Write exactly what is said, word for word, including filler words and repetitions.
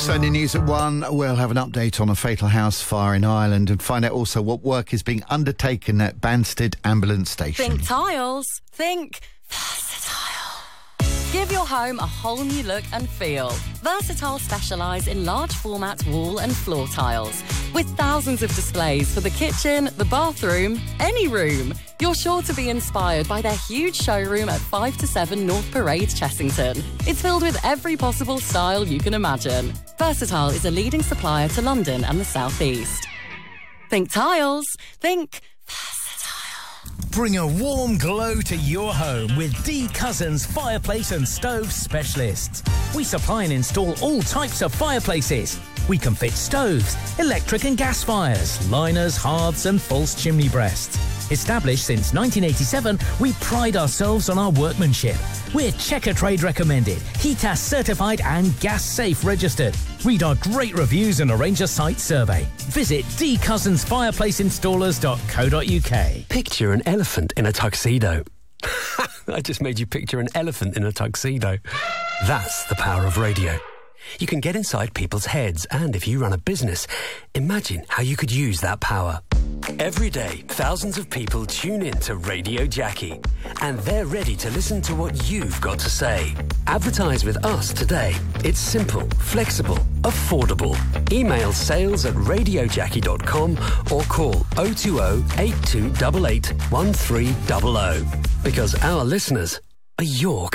Sunday News at one, we'll have an update on a fatal house fire in Ireland and find out also what work is being undertaken at Banstead Ambulance Station. Think tiles. Think Versatile. Give your home a whole new look and feel. Versatile specialise in large format wall and floor tiles with thousands of displays for the kitchen, the bathroom, any room. You're sure to be inspired by their huge showroom at five to seven North Parade, Chessington. It's filled with every possible style you can imagine. Versatile is a leading supplier to London and the South East. Think tiles. Think Versatile. Bring a warm glow to your home with D Cousins Fireplace and Stove Specialists. We supply and install all types of fireplaces. We can fit stoves, electric and gas fires, liners, hearths and false chimney breasts. Established since nineteen eighty-seven, we pride ourselves on our workmanship. We're Checker Trade recommended, HETAS certified and gas safe registered. Read our great reviews and arrange a site survey. Visit d cousins fireplace installers dot co dot uk. Picture an elephant in a tuxedo. I just made you picture an elephant in a tuxedo. That's the power of radio. You can get inside people's heads, and if you run a business, imagine how you could use that power. Every day, thousands of people tune in to Radio Jackie, and they're ready to listen to what you've got to say. Advertise with us today. It's simple, flexible, affordable. Email sales at radio jackie dot com or call oh two oh, eight two eight eight, one three zero zero. Because our listeners are your